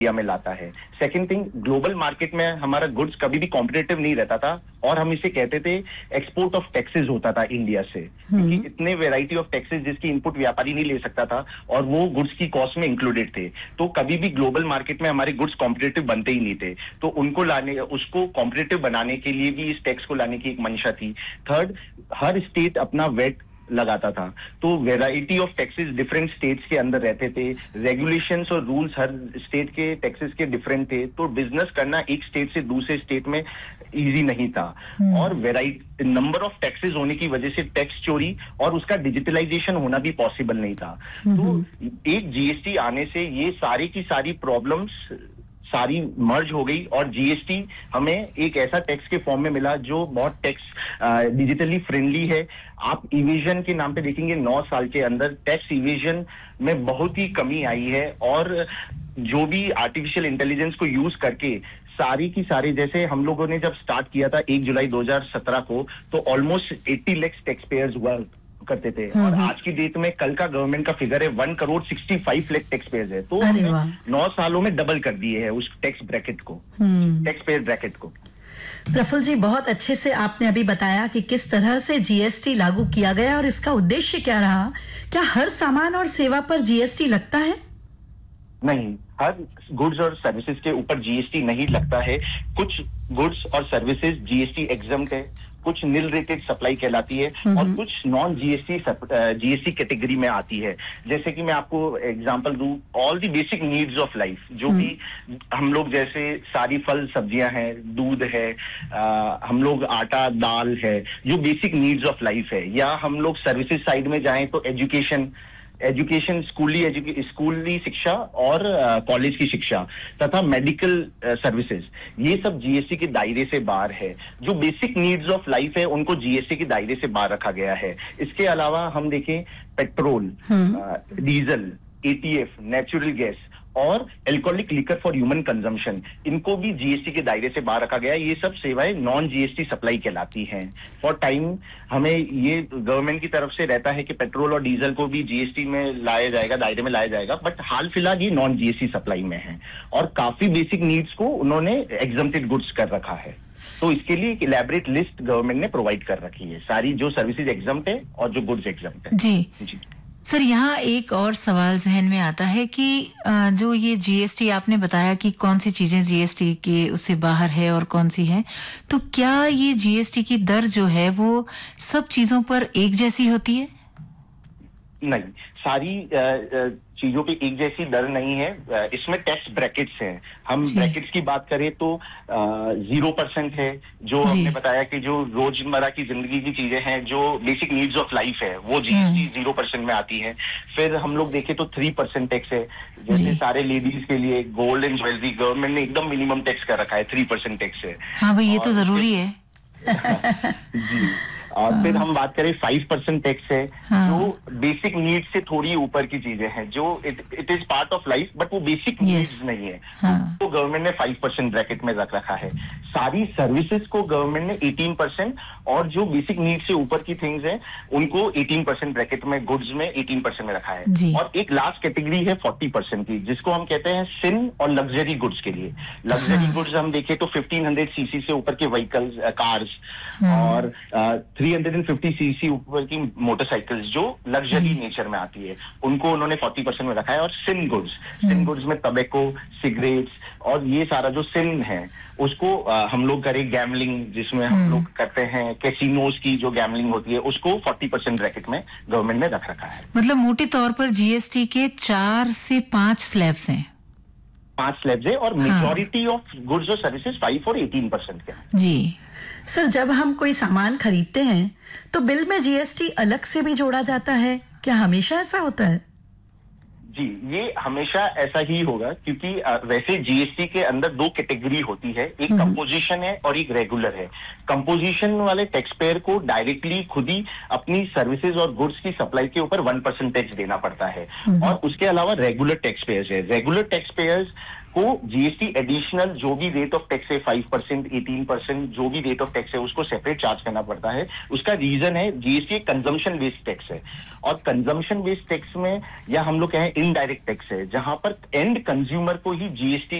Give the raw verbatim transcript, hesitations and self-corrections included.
India में लाता है। सेकंड थिंग, ग्लोबल मार्केट में हमारा गुड्स कभी भी कॉम्पिटिटिव नहीं रहता था और हम इसे कहते थे एक्सपोर्ट ऑफ टैक्सेस होता था इंडिया से, क्योंकि इतने वैरायटी ऑफ टैक्सेस जिसकी इनपुट व्यापारी नहीं ले सकता था और वो गुड्स की कॉस्ट में इंक्लूडेड थे, तो कभी भी ग्लोबल मार्केट में हमारे गुड्स कॉम्पिटिटिव बनते ही नहीं थे। तो उनको लाने उसको कॉम्पिटिटिव बनाने के लिए भी इस टैक्स को लाने की एक मंशा थी। थर्ड, हर स्टेट अपना वेट लगाता था, तो variety of taxes different states के अंदर रहते थे, रेगुलेशंस और रूल्स हर स्टेट के टैक्सेस के डिफरेंट थे, तो बिजनेस करना एक स्टेट से दूसरे स्टेट में इजी नहीं था। और वैरायटी नंबर ऑफ टैक्सेस होने की वजह से टैक्स चोरी और उसका डिजिटलाइजेशन होना भी पॉसिबल नहीं था। तो एक जीएसटी आने से ये सारी की सारी प्रॉब्लम्स सारी मर्ज हो गई और जीएसटी हमें एक ऐसा टैक्स के फॉर्म में मिला जो बहुत टैक्स डिजिटली फ्रेंडली है। आप इवेजन के नाम पे देखेंगे नौ साल के अंदर टैक्स इवेजन में बहुत ही कमी आई है और जो भी आर्टिफिशियल इंटेलिजेंस को यूज करके सारी की सारी, जैसे हम लोगों ने जब स्टार्ट किया था एक जुलाई दो हज़ार सत्रह को, तो ऑलमोस्ट अस्सी लाख टैक्स पेयर्स हुआ करते थे और आज की डेट में कल का गवर्नमेंट का फिगर है one crore sixty five lakh tax payers है। तो नौ सालों में डबल कर दिए है उस टैक्स ब्रैकेट को, टैक्स पेयर ब्रैकेट को। प्रफुल्ल जी, बहुत अच्छे से आपने अभी बताया कि किस तरह से जीएसटी लागू किया गया और इसका उद्देश्य क्या रहा। क्या हर सामान और सेवा पर जीएसटी लगता है? नहीं, हर गुड्स और सर्विसेज के ऊपर जीएसटी नहीं लगता है। कुछ गुड्स और सर्विसेज जीएसटी एग्जम्प्ट है, कुछ नील रेटेड सप्लाई कहलाती है और कुछ नॉन जीएसटी जीएसटी कैटेगरी में आती है। जैसे कि मैं आपको एग्जांपल दूं, all the basic needs of life, जो भी हम लोग जैसे सारी फल सब्जियां हैं, दूध है, आ, हम लोग आटा दाल है, जो बेसिक नीड्स ऑफ लाइफ है। या हम लोग सर्विसेज साइड में जाएं तो एजुकेशन एजुकेशन स्कूली एजुके स्कूली शिक्षा और कॉलेज uh, की शिक्षा तथा मेडिकल सर्विसेज, ये सब जीएसटी के दायरे से बाहर है। जो बेसिक नीड्स ऑफ लाइफ है उनको जीएसटी के दायरे से बाहर रखा गया है। इसके अलावा हम देखें petrol, diesel, ETF, natural gas और alcoholic liquor for human consumption, इनको भी जीएसटी के दायरे से बाहर रखा गया है। ये सब सेवाएं नॉन जीएसटी सप्लाई कहलाती हैं। फॉर टाइम हमें ये गवर्नमेंट की तरफ से रहता है कि पेट्रोल और डीजल को भी जीएसटी में लाया जाएगा, दायरे में लाया जाएगा, बट हाल फिलहाल ये नॉन जीएसटी सप्लाई में है और काफी बेसिक नीड्स को उन्होंने एग्जम्प्टेड गुड्स कर रखा है। तो इसके लिए एक इलेबोरेट लिस्ट गवर्नमेंट ने प्रोवाइड कर रखी है, सारी जो सर्विसेज एग्जम्प्ट है और जो गुड्स एग्जम्प्ट है। जी जी सर, यहाँ एक और सवाल जहन में आता है कि जो ये जीएसटी आपने बताया कि कौन सी चीजें जीएसटी के उससे बाहर है और कौन सी है, तो क्या ये जीएसटी की दर जो है वो सब चीजों पर एक जैसी होती है? नहीं, सारी चीजों पे एक जैसी दर नहीं है। इसमें टैक्स ब्रैकेट्स हैं। हम ब्रैकेट्स की बात करें तो जीरो परसेंट है, जो हमने बताया कि जो रोजमर्रा की जिंदगी की चीजें हैं, जो बेसिक नीड्स ऑफ लाइफ है, वो जीएसटी जीरो परसेंट में आती है। फिर हम लोग देखें तो थ्री परसेंट टैक्स है, जैसे सारे लेडीज के लिए गोल्ड एंड ज्वेलरी गवर्नमेंट ने एकदम मिनिमम टैक्स कर रखा है, थ्री परसेंट टैक्स है। हाँ भाई, ये तो जरूरी है। जी, और फिर हम बात करें फाइव परसेंट टैक्स है, हाँ। जो बेसिक नीड से थोड़ी ऊपर की चीजें हैं, जो it it is part of life but वो बेसिक नीड्स नहीं है, हाँ। तो गवर्नमेंट ने फाइव परसेंट ब्रैकेट में रख रखा है। सारी सर्विसेज को गवर्नमेंट ने एटीन परसेंट और जो बेसिक नीड से ऊपर की थिंग्स हैं उनको एटीन परसेंट ब्रैकेट में, गुड्स में एटीन परसेंट में रखा है। और एक लास्ट कैटेगरी है फोर्टी परसेंट की, जिसको हम कहते हैं सिन और लग्जरी गुड्स के लिए। लग्जरी हाँ। गुड्स हम देखें तो फिफ्टीन हंड्रेड सीसी से ऊपर के व्हीकल्स, कार्स और थ्री हंड्रेड फिफ्टी सीसी ऊपर की मोटरसाइकिल्स जो लग्जरी नेचर में आती है, उनको उन्होंने फोर्टी परसेंट में रखा है। और सिन गुड्स, सिन गुड्स में टबैको, सिगरेट्स और ये सारा जो सिन है उसको आ, हम लोग करें गैमलिंग, जिसमें हम लोग करते हैं कैसीनोज की जो गैमलिंग होती है, उसको फोर्टी परसेंट ब्रैकेट में गवर्नमेंट ने रख रखा है। मतलब मोटे तौर पर जीएसटी के चार से पांच स्लैब्स हैं। पांच स्लैब्स है और मेजॉरिटी ऑफ गुड्स और सर्विसेज फाइव और एटीन परसेंट के हैं। जी सर, जब हम कोई सामान खरीदते हैं तो बिल में जीएसटी अलग से भी जोड़ा जाता है, क्या हमेशा ऐसा होता है? जी, ये हमेशा ऐसा ही होगा, क्योंकि वैसे जीएसटी के अंदर दो कैटेगरी होती है, एक कंपोजिशन है और एक रेगुलर है। कंपोजिशन वाले टैक्स पेयर को डायरेक्टली खुद ही अपनी सर्विसेज और गुड्स की सप्लाई के ऊपर वन परसेंट टैक्स देना पड़ता है। और उसके अलावा रेगुलर टैक्स पेयर्स है। रेगुलर टैक्स पेयर्स को जीएसटी एडिशनल जो भी रेट ऑफ टैक्स है फाइव परसेंट, एटीन परसेंट, जो भी रेट ऑफ टैक्स है उसको सेपरेट चार्ज करना पड़ता है। उसका रीजन है जीएसटी कंजम्पशन बेस्ड टैक्स है, और कंजम्पशन बेस्ड टैक्स में या हम लोग कहें इनडायरेक्ट टैक्स है, जहां पर एंड कंज्यूमर को ही जीएसटी